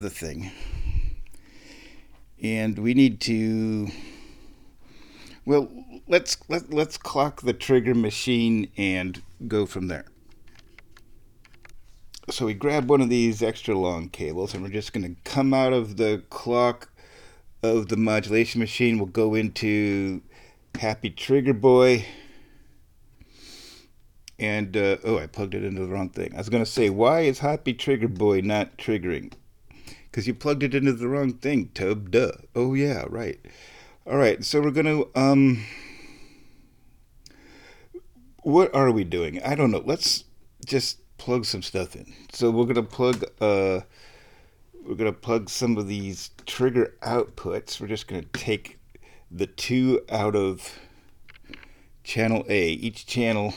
the thing. And we need to, well, let's clock the trigger machine and go from there. So we grab one of these extra long cables and we're just going to come out of the clock of the modulation machine. We'll go into Happy Trigger Boy. And, I plugged it into the wrong thing. I was going to say, why is Happy Trigger Boy not triggering? Because you plugged it into the wrong thing, Tub. Duh. Oh, yeah, right. All right, so we're going to, what are we doing? I don't know. Let's just plug some stuff in. So we're gonna plug some of these trigger outputs. We're just gonna take the two out of channel A. Each channel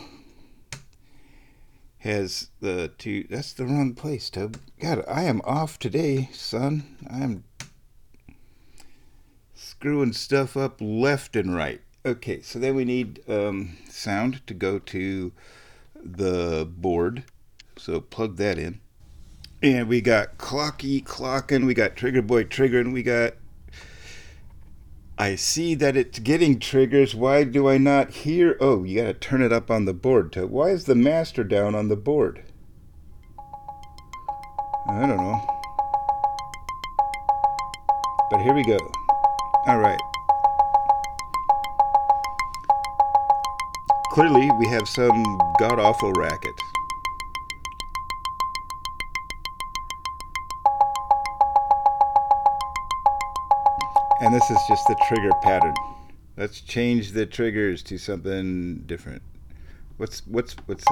has the two. That's the wrong place, Tub. God, I am off today, son. I'm screwing stuff up left and right. Okay, so then we need sound to go to the board. So plug that in. And we got Clocky clocking, we got Trigger Boy triggering, we got. I see that it's getting triggers. Why do I not hear? Oh, you gotta turn it up on the board. Why is the master down on the board? I don't know. But here we go. All right. Clearly, we have some god awful racket. And this is just the trigger pattern. Let's change the triggers to something different. What's this?